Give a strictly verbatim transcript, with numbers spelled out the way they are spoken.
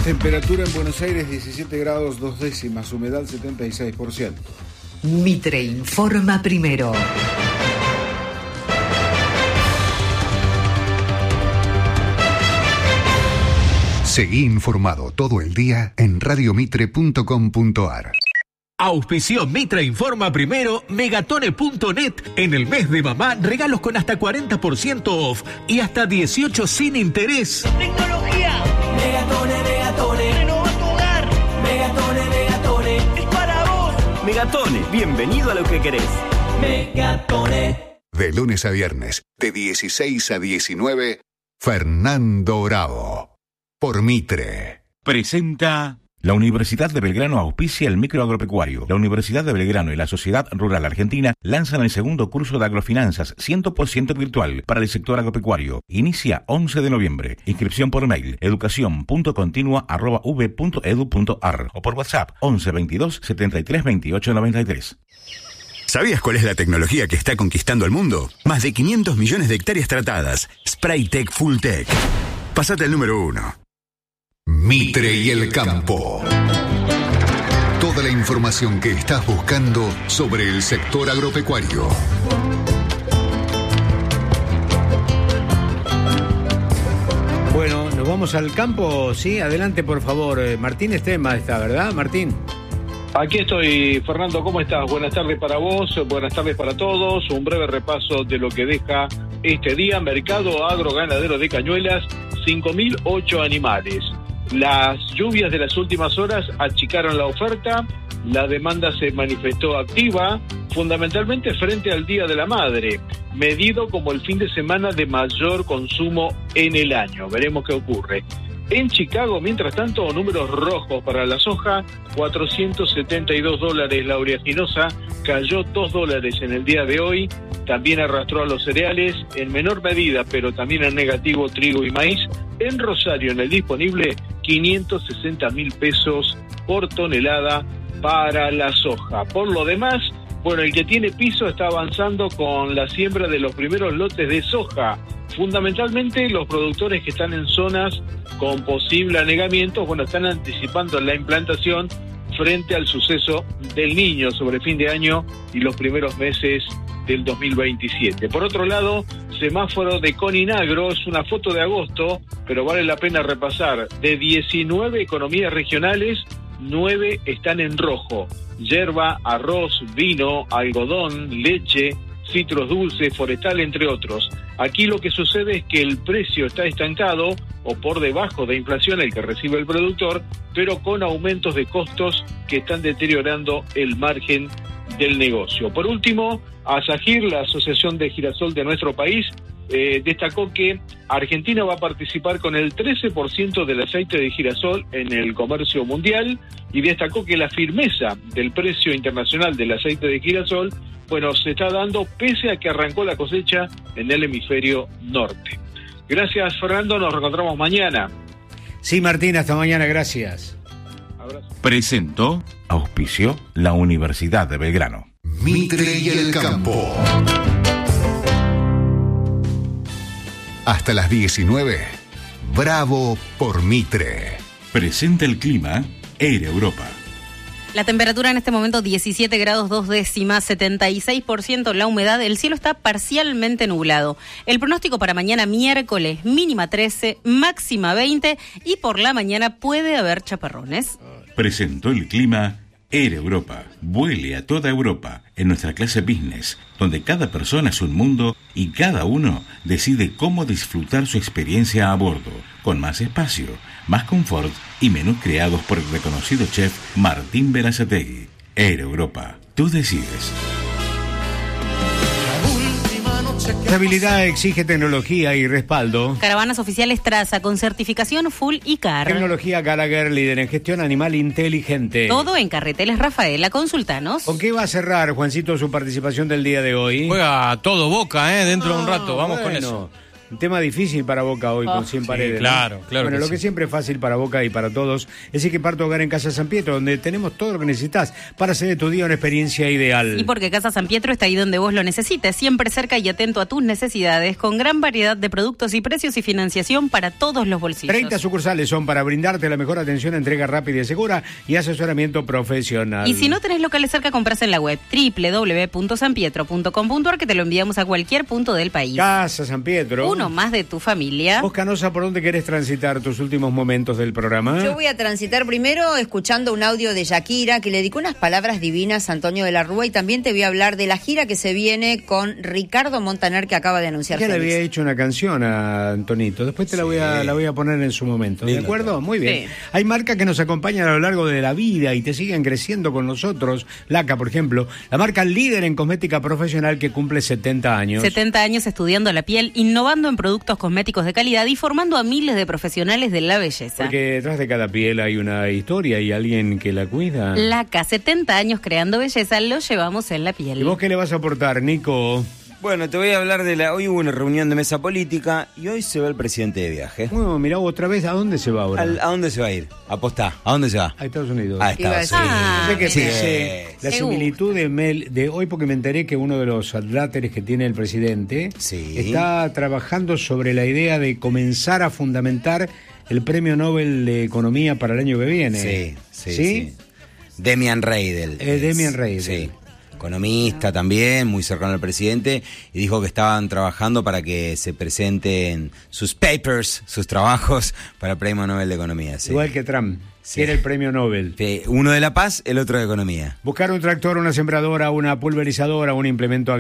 Temperatura en Buenos Aires diecisiete grados dos décimas, humedad setenta y seis por ciento. Mitre informa primero. Seguí informado todo el día en radio mitre punto com punto a r. Auspició Mitre Informa Primero, Megatone punto net. En el mes de mamá, regalos con hasta cuarenta por ciento off y hasta dieciocho sin interés. Tecnología. Megatone, Megatone. Renova tu hogar. Megatone, Megatone. Es para vos. Megatone, bienvenido a lo que querés. Megatone. De lunes a viernes, de dieciséis a diecinueve, Fernando Bravo. Por Mitre. Presenta... La Universidad de Belgrano auspicia el microagropecuario. La Universidad de Belgrano y la Sociedad Rural Argentina lanzan el segundo curso de agrofinanzas cien por ciento virtual para el sector agropecuario. Inicia once de noviembre. Inscripción por mail educación punto continua arroba u b punto e d u punto a r o por WhatsApp once veintidós setenta y tres veintiocho noventa y tres. ¿Sabías cuál es la tecnología que está conquistando el mundo? Más de quinientos millones de hectáreas tratadas. Spraytec Fulltech. Pásate al número uno. Mitre y el campo. Toda la información que estás buscando sobre el sector agropecuario. Bueno, nos vamos al campo, sí, adelante por favor. Martín Estema está, ¿verdad, Martín? Aquí estoy, Fernando, ¿cómo estás? Buenas tardes para vos, buenas tardes para todos. Un breve repaso de lo que deja este día. Mercado agroganadero de Cañuelas, cinco mil ocho animales. Las lluvias de las últimas horas achicaron la oferta, la demanda se manifestó activa, fundamentalmente frente al Día de la Madre, medido como el fin de semana de mayor consumo en el año. Veremos qué ocurre. En Chicago, mientras tanto, números rojos para la soja, cuatrocientos setenta y dos dólares la oleaginosa, cayó dos dólares en el día de hoy, también arrastró a los cereales, en menor medida, pero también en negativo, trigo y maíz. En Rosario, en el disponible, quinientos sesenta mil pesos por tonelada para la soja. Por lo demás, bueno, el que tiene piso está avanzando con la siembra de los primeros lotes de soja. Fundamentalmente los productores que están en zonas con posible anegamiento, bueno, están anticipando la implantación frente al suceso del Niño sobre fin de año y los primeros meses del dos mil veintisiete. Por otro lado, semáforo de Coninagro, es una foto de agosto, pero vale la pena repasar. De diecinueve economías regionales, nueve están en rojo. Yerba, arroz, vino, algodón, leche, citros dulces, forestal, entre otros. Aquí lo que sucede es que el precio está estancado o por debajo de inflación el que recibe el productor, pero con aumentos de costos que están deteriorando el margen del negocio. Por último, Asagir, la asociación de girasol de nuestro país, eh, destacó que Argentina va a participar con el trece por ciento del aceite de girasol en el comercio mundial y destacó que la firmeza del precio internacional del aceite de girasol, bueno, se está dando pese a que arrancó la cosecha en el hemisferio norte. Gracias, Fernando, nos reencontramos mañana. Sí, Martín, hasta mañana, gracias. Abrazo. Presentó, auspició la Universidad de Belgrano. Mitre y el campo. Hasta las diecinueve. Bravo por Mitre. Presenta el clima Air Europa. La temperatura en este momento diecisiete grados dos décimas, setenta y seis por ciento la humedad, el cielo está parcialmente nublado. El pronóstico para mañana miércoles, mínima trece, máxima veinte y por la mañana puede haber chaparrones. Presentó el clima Air Europa. Vuele a toda Europa en nuestra clase business, donde cada persona es un mundo y cada uno decide cómo disfrutar su experiencia a bordo, con más espacio, más confort y menús creados por el reconocido chef Martín Berazategui. Air Europa, tú decides. Estabilidad exige tecnología y respaldo. Caravanas oficiales Traza con certificación Full I C A R. Tecnología Gallagher, líder en gestión animal inteligente. Todo en Carreteles Rafaela, consultanos. ¿Con qué va a cerrar, Juancito, su participación del día de hoy? Juega todo Boca, ¿eh? Dentro ah, de un rato, vamos bueno. con eso. Un tema difícil para Boca hoy, oh. con cien paredes. Sí, claro, ¿no? claro. Bueno, que lo sí. que siempre es fácil para Boca y para todos es Equipar tu hogar en Casa San Pietro, donde tenemos todo lo que necesitas para hacer de tu día una experiencia ideal. Y porque Casa San Pietro está ahí donde vos lo necesites, siempre cerca y atento a tus necesidades, con gran variedad de productos y precios y financiación para todos los bolsillos. treinta sucursales son para brindarte la mejor atención, entrega rápida y segura y asesoramiento profesional. Y si no tenés locales cerca, compras en la web doble u doble u doble u punto san pietro punto com punto a r, que te lo enviamos a cualquier punto del país. Casa San Pietro. Uno más de tu familia. Vos, Canosa, ¿por dónde querés transitar tus últimos momentos del programa? Yo voy a transitar primero escuchando un audio de Shakira, que le dedicó unas palabras divinas a Antonio de la Rúa, y también te voy a hablar de la gira que se viene con Ricardo Montaner, que acaba de anunciar. Ya le Félix. había hecho una canción a Antonito, después te la, Sí. voy a, la voy a poner en su momento, ¿de Lindo. acuerdo? Muy bien. Sí. Hay marcas que nos acompañan a lo largo de la vida y te siguen creciendo con nosotros. Laca, por ejemplo, la marca líder en cosmética profesional que cumple setenta años. setenta años estudiando la piel, innovando en productos cosméticos de calidad y formando a miles de profesionales de la belleza. Porque detrás de cada piel hay una historia y alguien que la cuida. Laca, setenta años creando belleza, lo llevamos en la piel. ¿Y vos qué le vas a aportar, Nico? Bueno, te voy a hablar de la... Hoy hubo una reunión de mesa política y hoy se va el presidente de viaje. Bueno, mirá otra vez, ¿a dónde se va ahora? Al- ¿A dónde se va a ir? Apostá. ¿A dónde se va? A Estados Unidos. A Estados Unidos. Ah, Sé que bien. pensé la Sí. similitud de, Mel, de hoy, porque me enteré que uno de los adláteres que tiene el presidente Sí. está trabajando sobre la idea de comenzar a fundamentar el Premio Nobel de Economía para el año que viene. Sí, sí, sí. Demian Reidel. Eh, Demian Reidel. Sí. Economista también, muy cercano al presidente, y dijo que estaban trabajando para que se presenten sus papers, sus trabajos para el Premio Nobel de Economía. Sí. Igual que Trump, Sí. quiere el Premio Nobel. Sí, uno de La Paz, el otro de Economía. Buscar un tractor, una sembradora, una pulverizadora, un implemento agrícola.